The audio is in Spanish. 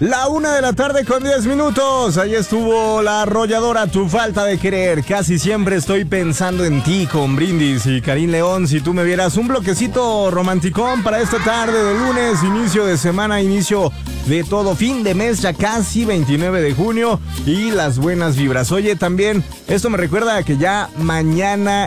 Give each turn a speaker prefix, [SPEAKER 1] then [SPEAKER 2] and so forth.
[SPEAKER 1] La 1:10 p.m. Ahí estuvo la arrolladora Tu Falta de Querer. Casi siempre estoy pensando en ti con Brindis y Karim León. Si tú me vieras, un bloquecito romanticón para esta tarde de lunes, inicio de semana, inicio de todo, fin de mes, ya casi 29 de junio y las buenas vibras. Oye, también esto me recuerda a que ya mañana